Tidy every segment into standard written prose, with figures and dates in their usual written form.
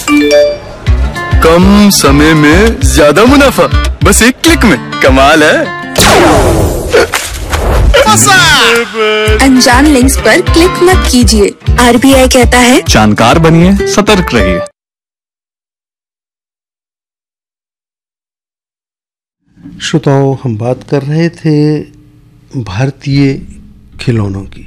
कम समय में ज्यादा मुनाफा, बस एक क्लिक में। कमाल है। अनजान लिंक्स पर क्लिक मत कीजिए। RBI कहता है जानकार बनिए, सतर्क रहिए। श्रोताओं, हम बात कर रहे थे भारतीय खिलौनों की।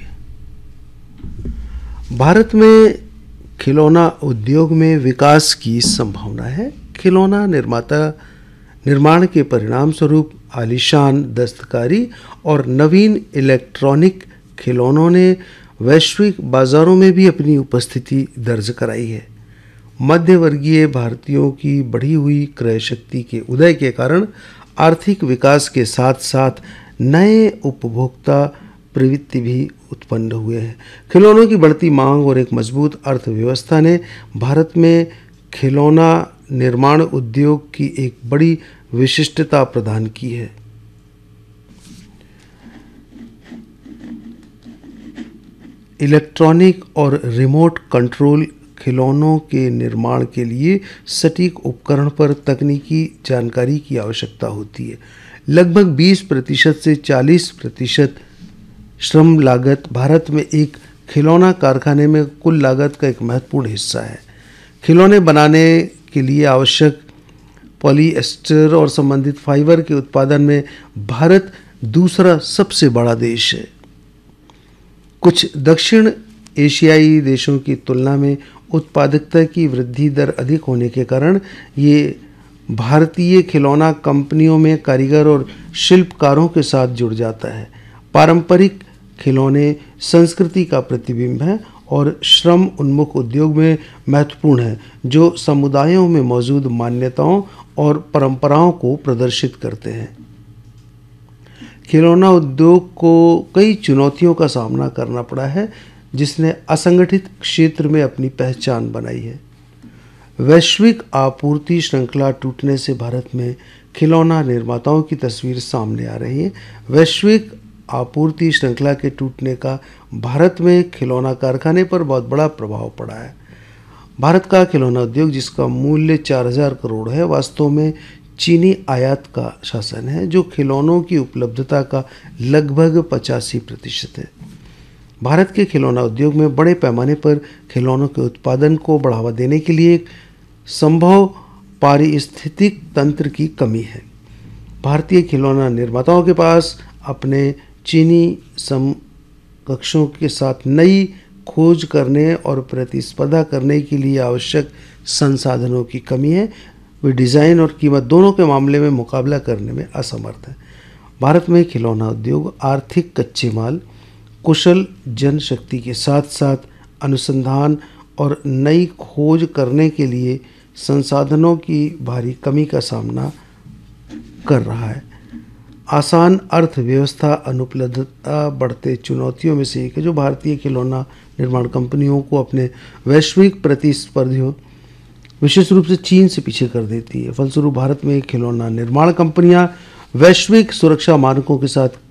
भारत में खिलौना उद्योग में विकास की संभावना है। खिलौना निर्माण के परिणाम स्वरूप आलीशान दस्तकारी और नवीन इलेक्ट्रॉनिक खिलौनों ने वैश्विक बाजारों में भी अपनी उपस्थिति दर्ज कराई है। मध्य वर्गीय भारतीयों की बढ़ी हुई क्रय शक्ति के उदय के कारण आर्थिक विकास के साथ साथ नए उपभोक्ता प्रवृत्ति भी उत्पन्न हुए हैं। खिलौनों की बढ़ती मांग और एक मजबूत अर्थव्यवस्था ने भारत में खिलौना निर्माण उद्योग की एक बड़ी विशिष्टता प्रदान की है। इलेक्ट्रॉनिक और रिमोट कंट्रोल खिलौनों के निर्माण के लिए सटीक उपकरण पर तकनीकी जानकारी की आवश्यकता होती है। लगभग 20% से 40% श्रम लागत भारत में एक खिलौना कारखाने में कुल लागत का एक महत्वपूर्ण हिस्सा है। खिलौने बनाने के लिए आवश्यक पॉलीएस्टर और संबंधित फाइबर के उत्पादन में भारत दूसरा सबसे बड़ा देश है। कुछ दक्षिण एशियाई देशों की तुलना में उत्पादकता की वृद्धि दर अधिक होने के कारण ये भारतीय खिलौना कंपनियों में कारीगर और शिल्पकारों के साथ जुड़ जाता है। पारंपरिक खिलौने संस्कृति का प्रतिबिंब है और श्रम उन्मुख उद्योग में महत्वपूर्ण है, जो समुदायों में मौजूद मान्यताओं और परंपराओं को प्रदर्शित करते हैं। खिलौना उद्योग को कई चुनौतियों का सामना करना पड़ा है, जिसने असंगठित क्षेत्र में अपनी पहचान बनाई है। वैश्विक आपूर्ति श्रृंखला टूटने से भारत में खिलौना निर्माताओं की तस्वीर सामने आ रही है। वैश्विक आपूर्ति श्रृंखला के टूटने का भारत में खिलौना कारखाने पर बहुत बड़ा प्रभाव पड़ा है। भारत का खिलौना उद्योग, जिसका मूल्य 4000 करोड़ है, वास्तव में चीनी आयात का शासन है, जो खिलौनों की उपलब्धता का लगभग 85% है। भारत के खिलौना उद्योग में बड़े पैमाने पर खिलौनों के उत्पादन को बढ़ावा देने के लिए एक संभव पारिस्थितिक तंत्र की कमी है। भारतीय खिलौना निर्माताओं के पास अपने चीनी समकक्षों के साथ नई खोज करने और प्रतिस्पर्धा करने के लिए आवश्यक संसाधनों की कमी है। वे डिज़ाइन और कीमत दोनों के मामले में मुकाबला करने में असमर्थ हैं। भारत में खिलौना उद्योग आर्थिक कच्चे माल, कुशल जनशक्ति के साथ साथ अनुसंधान और नई खोज करने के लिए संसाधनों की भारी कमी का सामना कर रहा है। आसान अर्थव्यवस्था अनुपलब्धता बढ़ते चुनौतियों में से एक है, जो भारतीय खिलौना निर्माण कंपनियों को अपने वैश्विक प्रतिस्पर्धियों, विशेष रूप से चीन से पीछे कर देती है। फलस्वरूप भारत में खिलौना निर्माण कंपनियां वैश्विक सुरक्षा मानकों के साथ